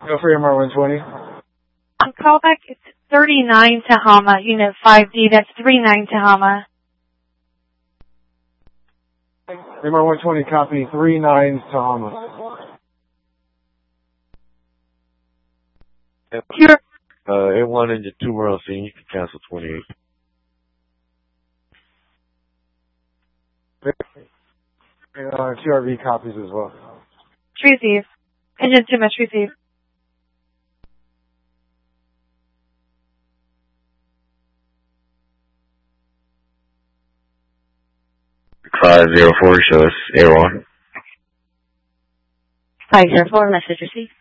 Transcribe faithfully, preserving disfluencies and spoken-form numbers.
Go for your one twenty. On callback, it's thirty-nine Tahama, Unit five D. That's thirty-nine Tahama. Remar one twenty, copy three nine Tahama. Pure. Uh, A one into two world scene, you can cancel twenty-eight. Uh, Q R V copies as well. Receive. Engine two much receive. five zero four, show us A one. five zero four, message received.